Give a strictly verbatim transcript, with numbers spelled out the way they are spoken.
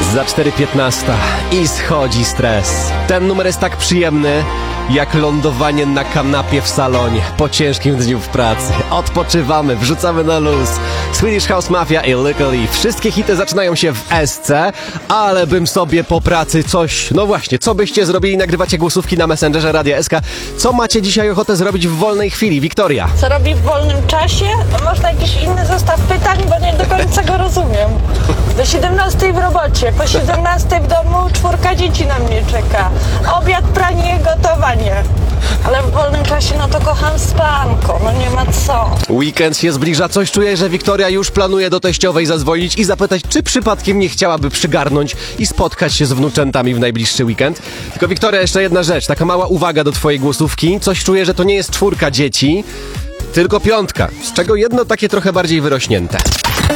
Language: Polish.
Za cztery piętnaście i schodzi stres. Ten numer jest tak przyjemny, jak lądowanie na kanapie w salonie po ciężkim dniu w pracy. Odpoczywamy, wrzucamy na luz. Swedish House Mafia i Legally. Wszystkie hity zaczynają się w S C, ale bym sobie po pracy coś... No właśnie, co byście zrobili? Nagrywacie głosówki na Messengerze Radia S K. Co macie dzisiaj ochotę zrobić w wolnej chwili? Wiktoria. Co robi w wolnym czasie? No można jakiś inny zestaw pytań, bo nie do końca go rozumiem. Do siedemnastej w robocie, po siedemnastej w domu czwórka dzieci na mnie czeka. Obiad, pranie, gotowanie. Ale w wolnym czasie no to kocham spanko, no nie ma co. Weekend się zbliża, coś czuję, że Wiktoria już planuje do teściowej zadzwonić i zapytać, czy przypadkiem nie chciałaby przygarnąć i spotkać się z wnuczętami w najbliższy weekend. Tylko Wiktoria, jeszcze jedna rzecz, taka mała uwaga do twojej głosówki. Coś czuję, że to nie jest czwórka dzieci, tylko piątka, z czego jedno takie trochę bardziej wyrośnięte.